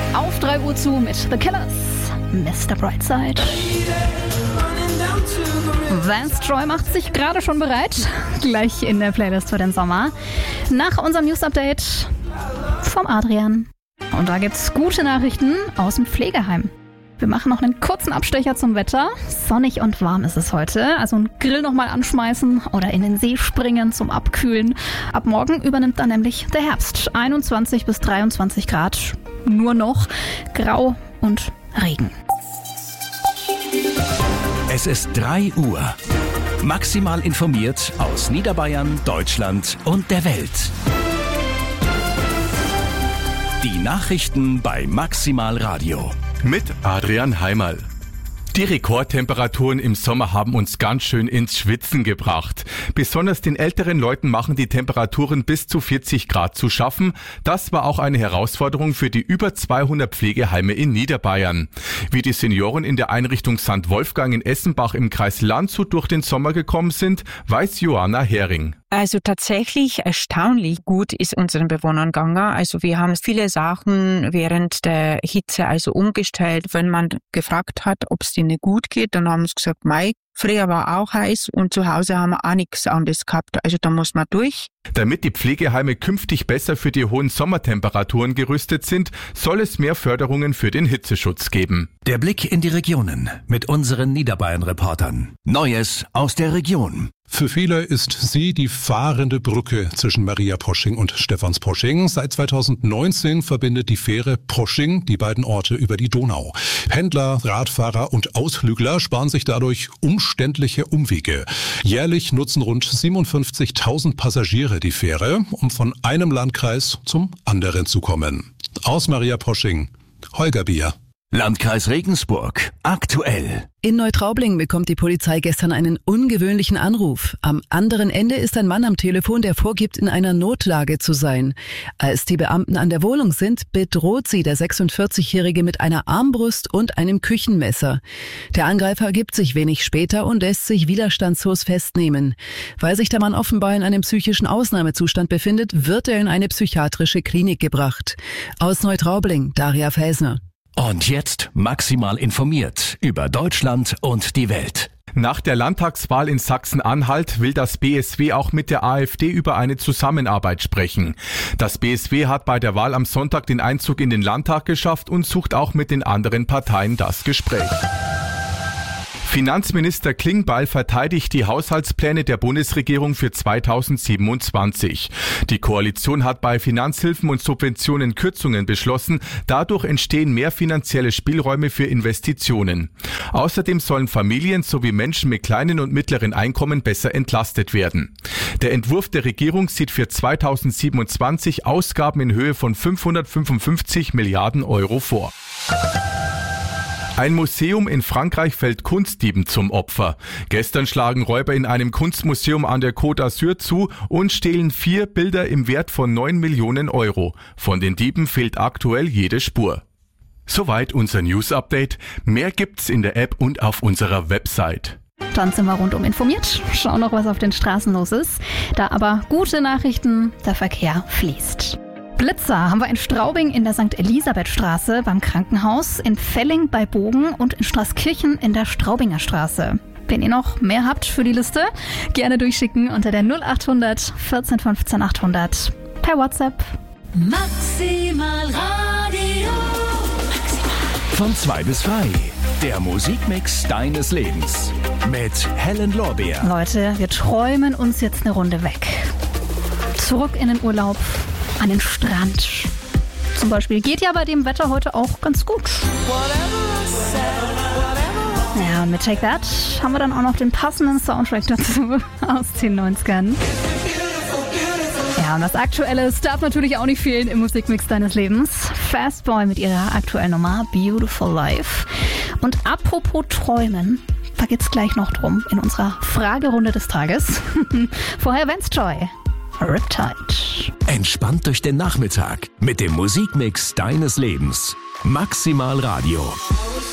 Auf 3 Uhr zu mit The Killers, Mr. Brightside. Vance Troy macht sich gerade schon bereit, gleich in der Playlist für den Sommer. Nach unserem News-Update vom Adrian. Und da gibt's gute Nachrichten aus dem Pflegeheim. Wir machen noch einen kurzen Abstecher zum Wetter. Sonnig und warm ist es heute. Also einen Grill nochmal anschmeißen oder in den See springen zum Abkühlen. Ab morgen übernimmt dann nämlich der Herbst. 21 bis 23 Grad. Nur noch grau und Regen. Es ist 3 Uhr. Maximal informiert aus Niederbayern, Deutschland und der Welt. Die Nachrichten bei Maximal Radio. Mit Adrian Heimerl. Die Rekordtemperaturen im Sommer haben uns ganz schön ins Schwitzen gebracht. Besonders den älteren Leuten machen die Temperaturen bis zu 40 Grad zu schaffen. Das war auch eine Herausforderung für die über 200 Pflegeheime in Niederbayern. Wie die Senioren in der Einrichtung St. Wolfgang in Essenbach im Kreis Landshut durch den Sommer gekommen sind, weiß Johanna Hering. Also tatsächlich erstaunlich gut ist unseren Bewohnern gegangen. Also wir haben viele Sachen während der Hitze also umgestellt. Wenn man gefragt hat, ob es denen gut geht, dann haben sie gesagt, mei, früher war auch heiß und zu Hause haben wir auch nichts anderes gehabt. Also da muss man durch. Damit die Pflegeheime künftig besser für die hohen Sommertemperaturen gerüstet sind, soll es mehr Förderungen für den Hitzeschutz geben. Der Blick in die Regionen mit unseren Niederbayern-Reportern. Neues aus der Region. Für viele ist sie die fahrende Brücke zwischen Mariaposching und Stephansposching. Seit 2019 verbindet die Fähre Posching die beiden Orte über die Donau. Pendler, Radfahrer und Ausflügler sparen sich dadurch umständliche Umwege. Jährlich nutzen rund 57.000 Passagiere die Fähre, um von einem Landkreis zum anderen zu kommen. Aus Mariaposching, Holger Bier. Landkreis Regensburg. Aktuell. In Neutraubling bekommt die Polizei gestern einen ungewöhnlichen Anruf. Am anderen Ende ist ein Mann am Telefon, der vorgibt, in einer Notlage zu sein. Als die Beamten an der Wohnung sind, bedroht sie der 46-Jährige mit einer Armbrust und einem Küchenmesser. Der Angreifer ergibt sich wenig später und lässt sich widerstandslos festnehmen. Weil sich der Mann offenbar in einem psychischen Ausnahmezustand befindet, wird er in eine psychiatrische Klinik gebracht. Aus Neutraubling, Daria Felsner. Und jetzt maximal informiert über Deutschland und die Welt. Nach der Landtagswahl in Sachsen-Anhalt will das BSW auch mit der AfD über eine Zusammenarbeit sprechen. Das BSW hat bei der Wahl am Sonntag den Einzug in den Landtag geschafft und sucht auch mit den anderen Parteien das Gespräch. Finanzminister Klingbeil verteidigt die Haushaltspläne der Bundesregierung für 2027. Die Koalition hat bei Finanzhilfen und Subventionen Kürzungen beschlossen. Dadurch entstehen mehr finanzielle Spielräume für Investitionen. Außerdem sollen Familien sowie Menschen mit kleinen und mittleren Einkommen besser entlastet werden. Der Entwurf der Regierung sieht für 2027 Ausgaben in Höhe von 555 Milliarden Euro vor. Ein Museum in Frankreich fällt Kunstdieben zum Opfer. Gestern schlagen Räuber in einem Kunstmuseum an der Côte d'Azur zu und stehlen 4 Bilder im Wert von 9 Millionen Euro. Von den Dieben fehlt aktuell jede Spur. Soweit unser News-Update. Mehr gibt's in der App und auf unserer Website. Dann sind wir rundum informiert. Schauen noch, was auf den Straßen los ist. Da aber gute Nachrichten, der Verkehr fließt. Blitzer haben wir in Straubing in der St. Elisabeth-Straße beim Krankenhaus, in Felling bei Bogen und in Straßkirchen in der Straubinger Straße. Wenn ihr noch mehr habt für die Liste, gerne durchschicken unter der 0800 14 15 800 per WhatsApp. Maximal Radio. Von 2 bis 3. Der Musikmix deines Lebens. Mit Helen Lorbeer. Leute, wir träumen uns jetzt eine Runde weg. Zurück in den Urlaub. An den Strand. Zum Beispiel geht ja bei dem Wetter heute auch ganz gut. Ja, und mit Take That haben wir dann auch noch den passenden Soundtrack dazu aus den 90ern. Ja, und was Aktuelles darf natürlich auch nicht fehlen im Musikmix deines Lebens. Fastboy mit ihrer aktuellen Nummer Beautiful Life. Und apropos Träumen, da geht's gleich noch drum in unserer Fragerunde des Tages. Vorher Vance Troy. Riptide. Entspannt durch den Nachmittag mit dem Musikmix deines Lebens. Maximal Radio.